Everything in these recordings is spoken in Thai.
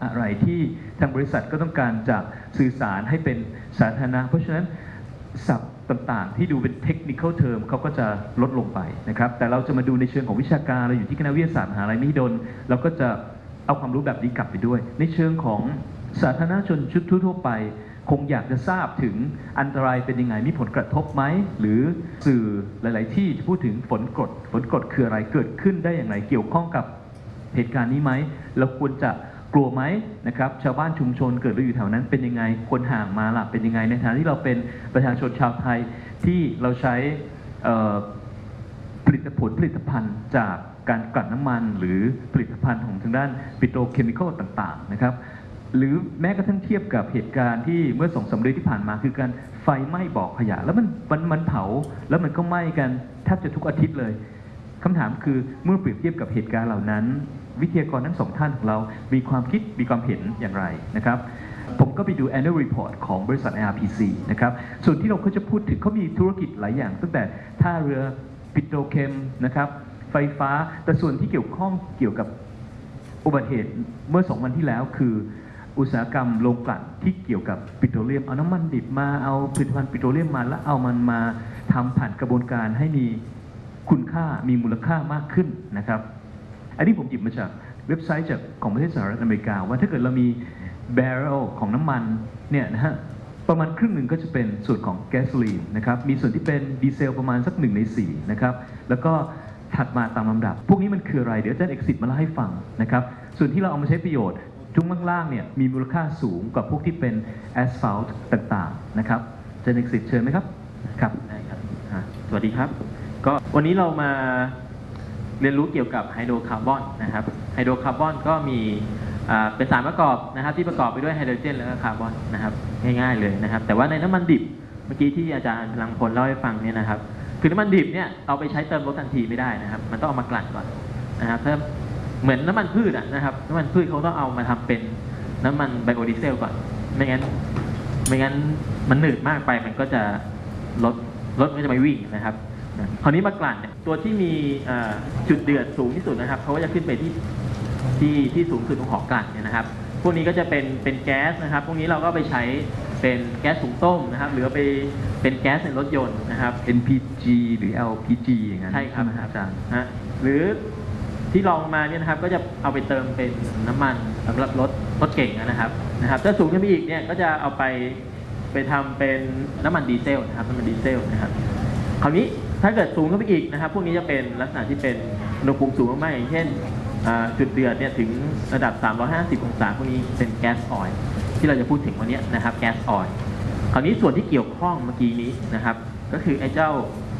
อะไรที่ทางบริษัทก็ต้องการจะสื่อสารให้เป็นสาธารณะเพราะฉะนั้นศัพท์ต่างๆที่ดูเป็น technical term เขาก็จะลดลงไปนะครับแต่เราจะมาดูในเชิงของวิชาการเราอยู่ที่คณะวิทยาศาสตร์มหาวิทยาลัยมหิดลเราก็จะเอาความรู้แบบนี้กลับไปด้วยในเชิงของสาธารณชนชุดทั่วไปคงอยากจะทราบถึงอันตรายเป็นยังไงมีผลกระทบไหมหรือสื่อหลายๆที่พูดถึงฝนกรดคืออะไรเกิดขึ้นได้อย่างไรเกี่ยวข้องกับเหตุการณ์นี้ไหมเราควรจะกลัวไหมนะครับชาวบ้านชุมชนเกิดเราอยู่แถวนั้นเป็นยังไงคนห่างมาล่ะเป็นยังไงในฐานะที่เราเป็นประชาชนชาวไทยที่เราใช้ผลิตภัณฑ์จากการกลั่นน้ำมันหรือผลิตภัณฑ์ของทางด้านปิโตรเคมีคอลต่างๆนะครับหรือแม้กระทั่งเทียบกับเหตุการณ์ที่เมื่อ2-3 เดือนที่ผ่านมาคือการไฟไหม้บ่อขยะแล้วมันเผาแล้วมันก็ไหม้กันแทบจะทุกอาทิตย์เลยคำถามคือเมื่อเปรียบเทียบกับเหตุการณ์เหล่านั้นวิทยากรทั้ง2 ท่านของเรามีความคิดมีความเห็นอย่างไรนะครับผมก็ไปดู annual report ของบริษัท IRPC นะครับส่วนที่เราก็จะพูดถึงเขามีธุรกิจหลายอย่างตั้งแต่ท่าเรือปิโตรเคมนะครับไฟฟ้าแต่ส่วนที่เกี่ยวข้องเกี่ยวกับอุบัติเหตุเมื่อ2 วันที่แล้วคืออุตสาหกรรมโรงกลั่นที่เกี่ยวกับปิโตรเลียมเอาน้ำมันดิบมาเอาผลิตภัณฑ์ปิโตรเลียมมาแล้วเอามันมาทำผ่านกระบวนการให้มีคุณค่ามีมูลค่ามากขึ้นนะครับอันนี้ผมหยิบมาจากเว็บไซต์ของประเทศสหรัฐอเมริกาว่าถ้าเกิดเรามีแบเรลของน้ำมันเนี่ยนะฮะประมาณครึ่งหนึ่งก็จะเป็นส่วนของแก๊สโซลีนนะครับมีส่วนที่เป็นดีเซลประมาณสัก1 ใน 4นะครับแล้วก็ถัดมาตามลำดับพวกนี้มันคืออะไรเดี๋ยวอาจารย์เอกสิทธิ์มาเล่าให้ฟังนะครับส่วนที่เราเอามาใช้ประโยชน์จุ้งล่างๆเนี่ยมีมูลค่าสูงกว่าพวกที่เป็นแอสฟัลต์ต่างๆนะครับอาจารย์เอกสิทธิ์เชิญไหมครับครับได้ครับสวัสดีครับก็วันนี้เรามาเรียนรู้เกี่ยวกับไฮโดรคาร์บอนนะครับไฮโดรคาร์บอนก็มีเป็นสารประกอบนะครับที่ประกอบไปด้วยไฮโดรเจนและคาร์บอนนะครับง่ายๆเลยนะครับแต่ว่าในน้ำมันดิบเมื่อกี้ที่อาจารย์พลังพลเล่าให้ฟังเนี่ยนะครับคือน้ำมันดิบเนี่ยเอาไปใช้เติมรถทันทีไม่ได้นะครับมันต้องเอามากลั่นก่อนนะครับถ้าเหมือนน้ำมันพืชนะครับน้ำมันพืชเขาต้องเอามาทำเป็นน้ำมันไบโอดีเซลก่อนไม่งั้นมันหนืดมากไปมันก็จะรถก็จะไม่วิ่งนะครับคราวนี้มากลั่นเนี่ยตัวที่มีจุดเดือดสูงที่สุดนะครับเขาก็จะขึ้นไปที่สูงสุดของหอกลั่นเนี่ยนะครับพวกนี้ก็จะเป็นแก๊สนะครับพวกนี้เราก็ไปใช้เป็นแก๊สถุงต้มนะครับหรือไปเป็นแก๊สในรถยนต์นะครับ NPG หรือ LPG อย่างนั้นใช่ครับอาจารย์หรือที่ลองมาเนี่ยนะครับก็จะเอาไปเติมเป็นน้ำมันสำหรับรถเก่งนะครับถ้าสูงขึ้นไปอีกเนี่ยก็จะเอาไปทำเป็นน้ำมันดีเซลนะครับน้ำมันดีเซลนะครับคราวนี้ถ้าเกิดสูงขึ้นไปอีกนะครับพวกนี้จะเป็นลักษณะที่เป็นอุณหภูมิสูงมากๆอย่างเช่นจุดเดือดเนี่ยถึงระดับ350 องศาพวกนี้เป็นแก๊สออยล์ที่เราจะพูดถึงวันนี้นะครับแก๊สออยล์คราวนี้ส่วนที่เกี่ยวข้องเมื่อกี้นี้นะครับก็คือไอ้เจ้า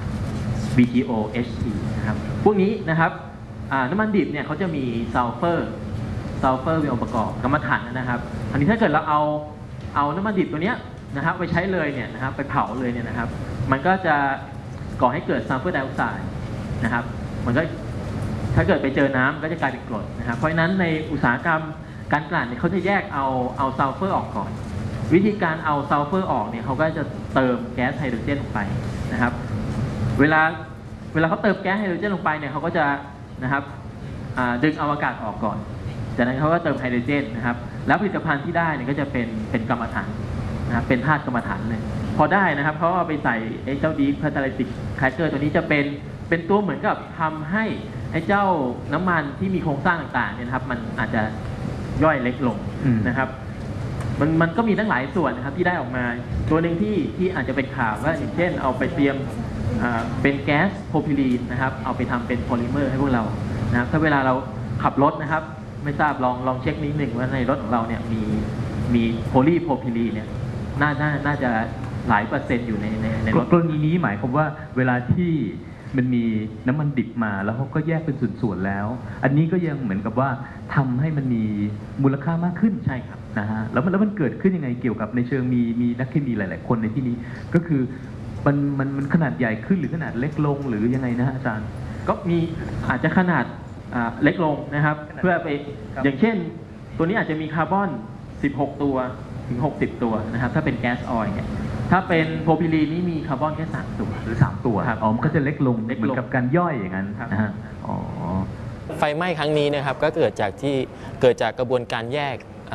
VGO HT นะครับพวกนี้นะครับน้ำมันดิบเนี่ยเขาจะมีซัลเฟอร์เป็นองค์ประกอบกรรมฐานนะครับอันนี้ถ้าเกิดเราเอาน้ำมันดิบตัวเนี้ยนะครับไปใช้เลยเนี่ยนะครับไปเผาเลยเนี่ยนะครับมันก็จะก่อให้เกิดซัลเฟอร์ไดออกไซด์นะครับมันก็ถ้าเกิดไปเจอน้ำก็จะกลายเป็นกรดนะครับเพราะฉะนั้นในอุตสาหกรรมการกลั่นเนี่ยเขาจะแยกเอาซัลเฟอร์ออกก่อนวิธีการเอาซัลเฟอร์ออกเนี่ยเขาก็จะเติมแก๊สไฮโดรเจนลงไปนะครับเวลาเขาเติมแก๊สไฮโดรเจนลงไปเนี่ยเขาก็จะนะครับดึงเอาอากาศออกก่อนจากนั้นเขาก็เติมไฮโดรเจนนะครับแล้วผลิตภัณฑ์ที่ได้เนี่ยก็จะเป็นกรรมฐานนะครับเป็นธาตุกรรมฐานเลยพอได้นะครับเขาเอาไปใส่ไอ้เจ้าดีคาตาลิติกแครกเกอร์ตัวนี้จะเป็นตัวเหมือนกับทำให้ไอ้เจ้าน้ำมันที่มีโครงสร้างต่างๆเนี่ยนะครับมันอาจจะย่อยเล็กลงนะครับมันก็มีทั้งหลายส่วนนะครับที่ได้ออกมาตัวหนึ่งที่อาจจะเป็นข่าวว่าอย่างเช่นเอาไปเตรียมเป็นแก๊สโพรพิลีนนะครับเอาไปทำเป็นโพลิเมอร์ให้พวกเรานะครับถ้าเวลาเราขับรถนะครับไม่ทราบลองเช็คนิดหนึ่งว่าในรถของเราเนี่ยมีโพลีโพรพิลีนเนี่ยน่าจะหลายเปอร์เซ็นต์อยู่ในรถกรณีนี้หมายความว่าเวลาที่มันมีน้ำมันดิบมาแล้วเขาก็แยกเป็นส่วนๆแล้วอันนี้ก็ยังเหมือนกับว่าทำให้มันมีมูลค่ามากขึ้นใช่ครับนะฮะแล้วมันเกิดขึ้นยังไงเกี่ยวกับในเชิงมีนักเคมีหลายๆคนในที่นี้ก็คือมันขนาดใหญ่ขึ้นหรือขนาดเล็กลงหรือยังไงนะอาจารย์ก็มีอาจจะขนาดเล็กลงนะครับเพื่อไปอย่างเช่นตัวนี้อาจจะมีคาร์บอน16 ตัวถึง60 ตัวนะครับถ้าเป็นแก๊สออยล์เนี่ยถ้าเป็นโพรพิลีนนี่มีคาร์บอนแค่3 ตัวหรือ3 ตัวครับมันก็จะเล็กลงเหมือนกับการย่อยอย่างนั้นนะฮะไฟไหม้ครั้งนี้นะครับก็เกิดจากกระบวนการแยก